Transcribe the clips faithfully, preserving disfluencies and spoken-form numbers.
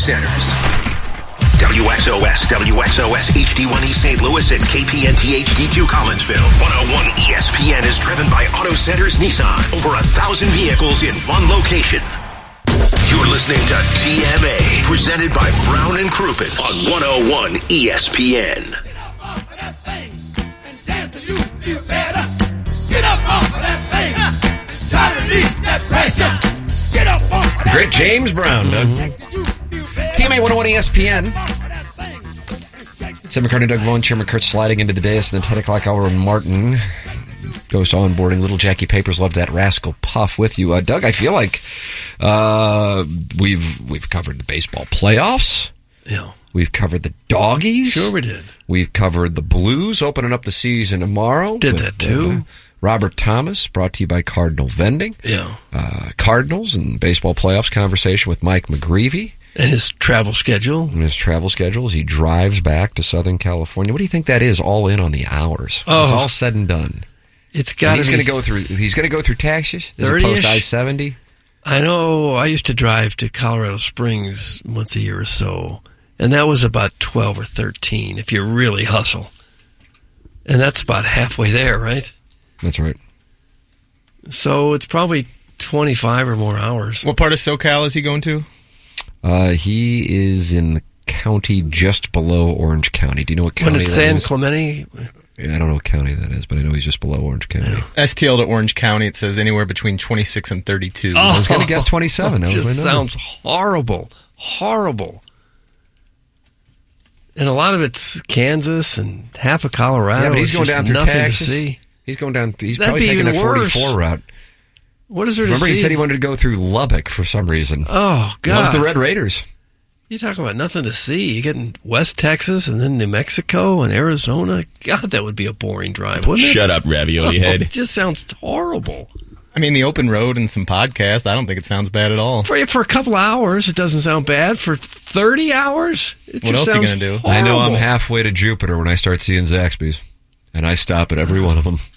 Centers. W X O S, W X O S H D one E Saint Louis and K P N T H D two Collinsville. one oh one E S P N is driven by Auto Centers Nissan. Over a thousand vehicles in one location. You're listening to T M A, presented by Brown and Crouppen on one oh one E S P N. Get up off of that thing and dance till you feel better. Get up off of that thing and try to release that pressure. Get up off of that Great James Brown, Doug. T M A one oh one E S P N. Sam McCartney, Doug Vaughn, Chairman Kurt sliding into the dais, and then ten o'clock hour, and Martin goes to onboarding. Little Jackie Papers, love that rascal Puff with you. Uh, Doug, I feel like uh, we've we've covered the baseball playoffs. Yeah. We've covered the doggies. Sure we did. We've covered the Blues opening up the season tomorrow. Did with, that too. Uh, Robert Thomas, brought to you by Cardinal Vending. Yeah. Uh, Cardinals and baseball playoffs conversation with Mike McGreevy. And his travel schedule. And his travel schedule as he drives back to Southern California. What do you think that is all in on the hours? Oh. It's all said and done. It's got He's to going to go through. He's going to go through Texas as thirty-ish. opposed to I seventy. I know. I used to drive to Colorado Springs once a year or so, and that was about twelve or thirteen if you really hustle. And that's about halfway there, right? That's right. So it's probably twenty-five or more hours. What part of SoCal is he going to? Uh, he is in the county just below Orange County. Do you know what county When it's that San is? Clemente? Yeah, I don't know what county that is, but I know he's just below Orange County. Yeah. S T L to Orange County, it says anywhere between twenty-six and thirty-two. Oh. I was going to guess twenty-seven. That It was just my number. sounds horrible. Horrible. And a lot of it's Kansas and half of Colorado. Yeah, but he's It's going just down through nothing Texas. to see. He's going down. He's That'd probably be taking the even worse. forty-four route. What is there Remember, to he see? said he wanted to go through Lubbock for some reason. Oh, God. Loves the Red Raiders. You talk about nothing to see. You get in West Texas and then New Mexico and Arizona. God, that would be a boring drive, wouldn't it? Shut up, ravioli head. It just sounds horrible. I mean, the open road and some podcasts, I don't think it sounds bad at all. For for a couple of hours, it doesn't sound bad. For thirty hours, it What just else are you sounds gonna do? horrible. I know I'm halfway to Jupiter when I start seeing Zaxby's, and I stop at every one of them.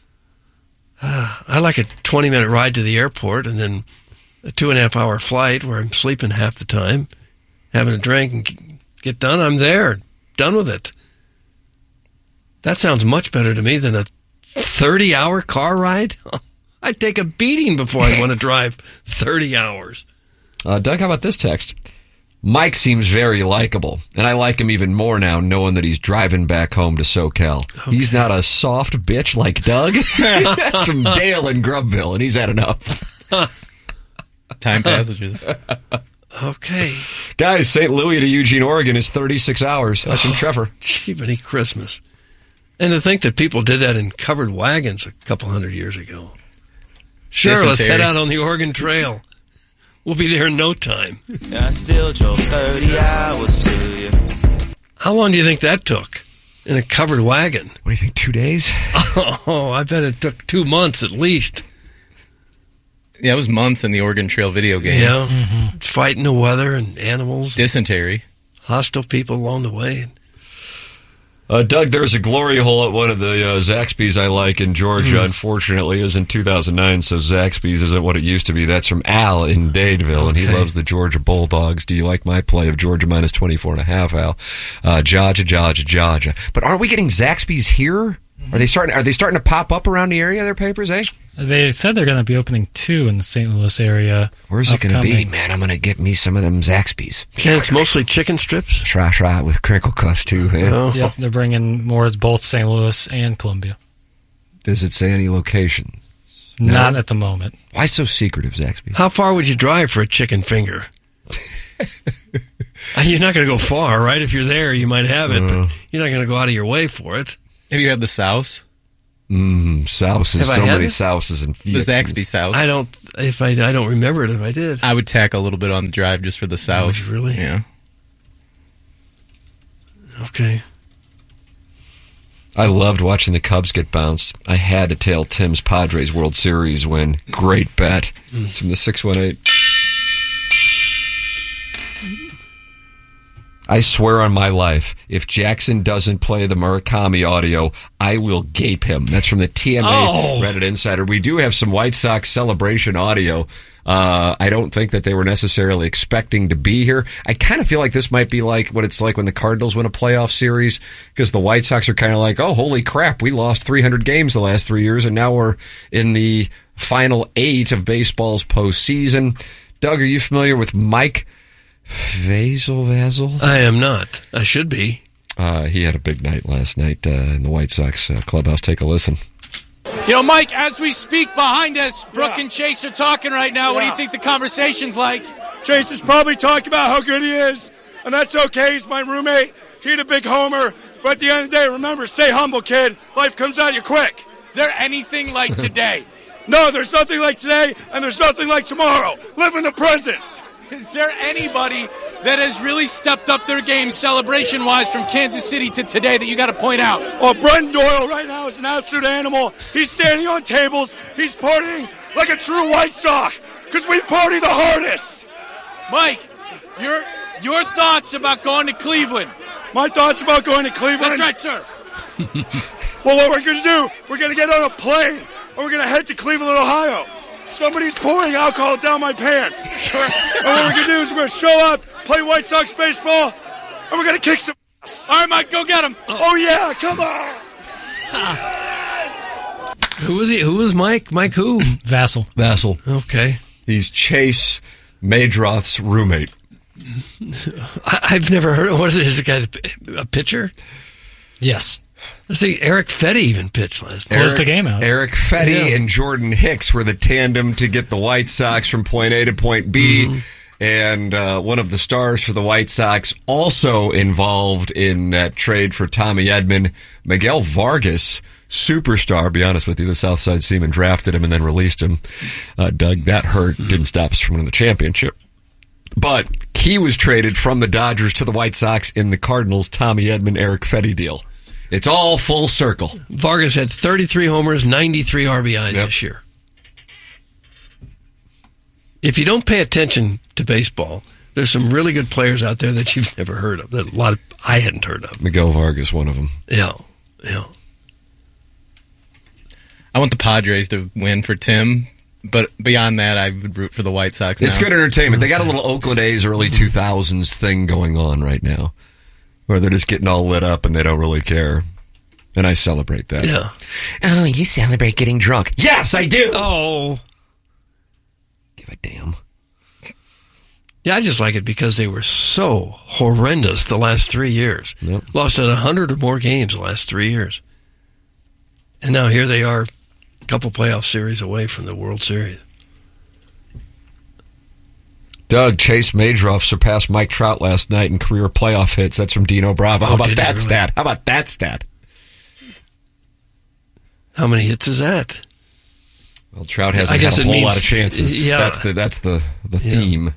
I like a twenty-minute ride to the airport and then a two-and-a-half-hour flight where I'm sleeping half the time, having a drink, and get done. I'm there, done with it. That sounds much better to me than a thirty-hour car ride. I'd take a beating before I'd want to drive thirty hours. Uh, Doug, how about this text? Mike seems very likable, and I like him even more now knowing that he's driving back home to SoCal. Okay. He's not a soft bitch like Doug. That's from Dale in Grubville, and he's had enough. Time passages. Okay. Guys, Saint Louis to Eugene, Oregon is thirty-six hours. That's from Trevor. Cheapity Christmas. And to think that people did that in covered wagons a couple hundred years ago. Sure, Dysentery. Let's head out on the Oregon Trail. We'll be there in no time. I still drove thirty hours to you. How long do you think that took in a covered wagon? What do you think, two days? Oh, I bet it took two months at least. Yeah, it was months in the Oregon Trail video game. Yeah, mm-hmm. Fighting the weather and animals. Dysentery. Hostile people along the way. Uh, Doug, there's a glory hole at one of the uh, Zaxby's I like in Georgia. Mm. Unfortunately, is in two thousand nine, so Zaxby's isn't what it used to be. That's from Al in Dadeville, okay. And he loves the Georgia Bulldogs. Do you like my play of Georgia minus twenty-four and a half, Al? Uh, Georgia, Georgia, Georgia. But aren't we getting Zaxby's here? Are they starting? Are they starting to pop up around the area? Their papers, eh? They said they're going to be opening two in the Saint Louis area. Where's it going to be? Man, I'm going to get me some of them Zaxby's. And it's mostly chicken strips? Try, try with crinkle crust, too. Eh? Oh. Yep, they're bringing more at both Saint Louis and Columbia. Does it say any location? No? Not No? at the moment. Why so secretive, Zaxby's? How far would you drive for a chicken finger? You're not going to go far, right? If you're there, you might have it, Uh, but you're not going to go out of your way for it. Have you had the souse? Mmm, souses. Have I So had many it? souses and The Zaxby souse. I don't. If I, I don't remember it. If I did, I would tack a little bit on the drive just for the souse. Would you really? Yeah. Okay. I loved watching the Cubs get bounced. I had to tail Tim's Padres World Series win. Great bet. It's from the six one eight. I swear on my life, if Jackson doesn't play the Murakami audio, I will gape him. That's from the T M A Oh. Reddit Insider. We do have some White Sox celebration audio. Uh, I don't think that they were necessarily expecting to be here. I kind of feel like this might be like what it's like when the Cardinals win a playoff series, because the White Sox are kind of like, oh, holy crap, we lost three hundred games the last three years, and now we're in the final eight of baseball's postseason. Doug, are you familiar with Mike Vasil? Vasil? I am not. I should be. Uh, he had a big night last night uh, in the White Sox uh, clubhouse. Take a listen. You know, Mike, as we speak behind us, Brooke yeah. and Chase are talking right now. Yeah. What do you think the conversation's like? Chase is probably talking about how good he is, and that's okay. He's my roommate. He had a big homer. But at the end of the day, remember, stay humble, kid. Life comes at you quick. Is there anything like today? No, there's nothing like today, and there's nothing like tomorrow. Live in the present. Is there anybody that has really stepped up their game celebration-wise from Kansas City to today that you got to point out? Oh, Brendan Doyle right now is an absolute animal. He's standing on tables. He's partying like a true White Sox because we party the hardest. Mike, your your thoughts about going to Cleveland? My thoughts about going to Cleveland? That's right, sir. Well, what we're going to do, we're going to get on a plane, and we're going to head to Cleveland, Ohio. Somebody's pouring alcohol down my pants. Sure. And what we're going to do is we're going to show up, play White Sox baseball, and we're going to kick some ass. All right, Mike, go get him. Oh, oh yeah, come on. Who was he? Who was Mike? Mike who? Vassal. Vassal. Okay. He's Chase Madroth's roommate. I, I've never heard of, what is it? Is the guy a pitcher? Yes. Let's see, Eric Fetty even pitched last night. Closed the game out. Eric Fetty Yeah. and Jordan Hicks were the tandem to get the White Sox from point A to point B. Mm-hmm. And uh, one of the stars for the White Sox also involved in that trade for Tommy Edman, Miguel Vargas, superstar. Be honest with you, the Southside Seaman drafted him and then released him. Uh, Doug, that hurt. Mm-hmm. Didn't stop us from winning the championship. But he was traded from the Dodgers to the White Sox in the Cardinals Tommy Edman, Eric Fetty deal. It's all full circle. Vargas had thirty-three homers, ninety-three R B Is yep. this year. If you don't pay attention to baseball, there's some really good players out there that you've never heard of. That a lot of I hadn't heard of. Miguel Vargas, one of them. Yeah, yeah. I want the Padres to win for Tim, but beyond that, I would root for the White Sox now. It's good entertainment. They got a little Oakland A's early two thousands thing going on right now, where they're just getting all lit up and they don't really care. And I celebrate that. Yeah. Oh, you celebrate getting drunk. Yes, I do. Oh. Give a damn. Yeah, I just like it because they were so horrendous the last three years. Yep. Lost at one hundred or more games the last three years. And now here they are, a couple playoff series away from the World Series. Doug, Chase Madroth surpassed Mike Trout last night in career playoff hits. That's from Dino Bravo. How Oh, about did that he really? stat? How about that stat? How many hits is that? Well, Trout hasn't I guess had a it whole means- lot of chances. yeah. That's the that's the the Yeah. theme.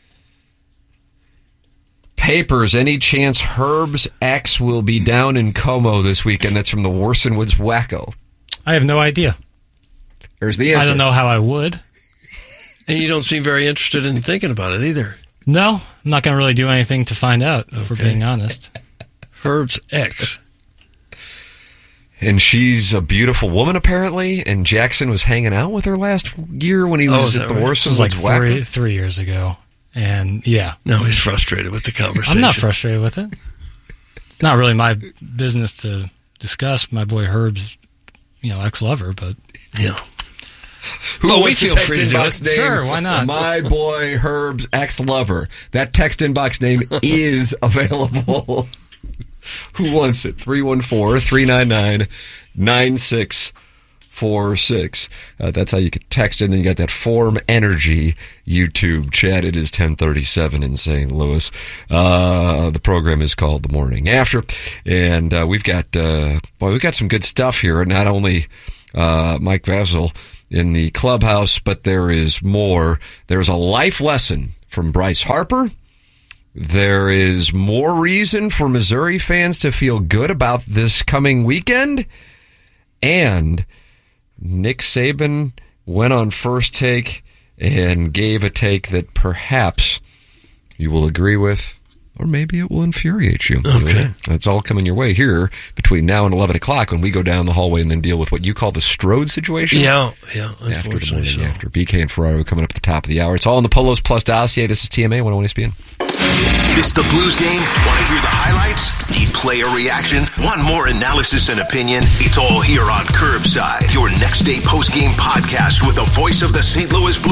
Papers, any chance Herb's ex will be down in Como this weekend? That's from the Warson Woods Wacko. I have no idea. There's the answer. I don't know how I would. And you don't seem very interested in thinking about it either. No, I'm not going to really do anything to find out, if we're Okay. being honest. Herb's ex. And she's a beautiful woman, apparently. And Jackson was hanging out with her last year when he Oh, was is at that the right? Warson This was like Woods Wacko. three, three years ago. And yeah, No, he's frustrated with the conversation. I'm not frustrated with it. It's not really my business to discuss my boy Herb's, you know, ex-lover, but Yeah. Who Well, we wants the feel text free to do inbox it. name? Sure, why not? My boy Herb's ex-lover. That text inbox name is available. Who wants it? three one four, three nine nine, nine six four six. Uh, that's how you can text in. Then you got that Form Energy YouTube chat. It is ten thirty-seven in Saint Louis. Uh, the program is called The Morning After. And uh, we've got, uh, boy, we've got some good stuff here. Not only uh, Mike Vasil in the clubhouse, but there is more. There's a life lesson from Bryce Harper. There is more reason for Missouri fans to feel good about this coming weekend. And Nick Saban went on First Take and gave a take that perhaps you will agree with or maybe it will infuriate you. Okay. That's all coming your way here between now and eleven o'clock when we go down the hallway and then deal with what you call the Strode situation. Yeah, yeah, After the unfortunately morning so. after. B K and Ferraro coming up at the top of the hour. It's all in the Polos Plus dossier. This is T M A one oh one E S P N. Missed the Blues game? Want to hear the highlights? Need player reaction? Want more analysis and opinion? It's all here on Curbside, your next day post-game podcast with the voice of the Saint Louis Blues.